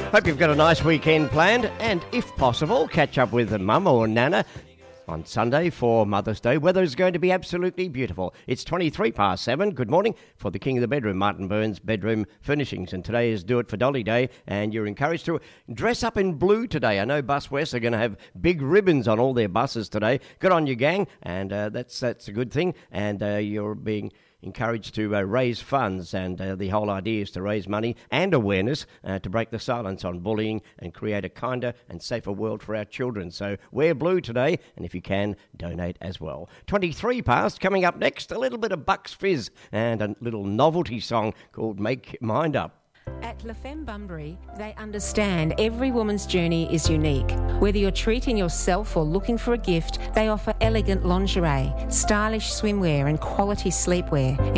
Hope you've got a nice weekend planned, and if possible, catch up with Mum or Nana on Sunday for Mother's Day. Weather is going to be absolutely beautiful. It's 23 past 7. Good morning for the king of the bedroom, Martin Burns Bedroom Furnishings. And today is Do It for Dolly Day, and you're encouraged to dress up in blue today. I know Bus West are going to have big ribbons on all their buses today. Good on you, gang, and that's a good thing. And you're being encouraged to raise funds, and the whole idea is to raise money and awareness to break the silence on bullying and create a kinder and safer world for our children. So wear blue today, and if you can, donate as well. 23 past, coming up next, a little bit of Bucks Fizz and a little novelty song called Make Your Mind Up. At La Femme Bunbury, they understand every woman's journey is unique. Whether you're treating yourself or looking for a gift, they offer elegant lingerie, stylish swimwear and quality sleepwear,